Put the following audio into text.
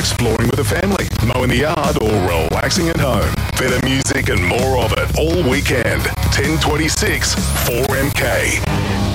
exploring with a family, mowing the yard, or relaxing at home. Better music and more of it all weekend. 1026 4MK.